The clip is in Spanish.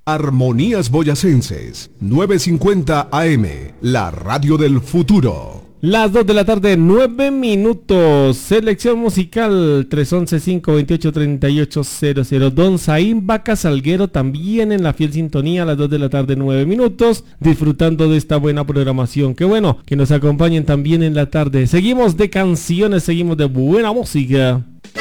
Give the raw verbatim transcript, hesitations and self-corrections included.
Armonías Boyacenses, novecientos cincuenta A M, la radio del futuro. Las dos de la tarde, nueve minutos. Selección musical tres once, cinco veintiocho, treinta y ocho cero cero. Don Zain Vaca Salguero también en la fiel sintonía a las dos de la tarde, nueve minutos. Disfrutando de esta buena programación. Qué bueno que nos acompañen también en la tarde. Seguimos de canciones, seguimos de buena música.